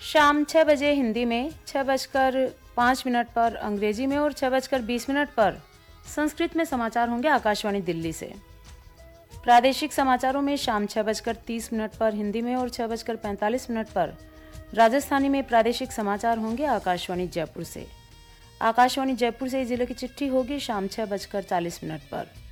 शाम 6 बजे हिंदी में, 6:05 पर अंग्रेजी में और 6:20 पर संस्कृत में समाचार होंगे आकाशवाणी दिल्ली से। प्रादेशिक समाचारों में शाम 6:30 पर हिंदी में और 6:45 पर राजस्थानी में प्रादेशिक समाचार होंगे आकाशवाणी जयपुर से। आकाशवाणी जयपुर से जिले की चिट्ठी होगी शाम 6:40 पर।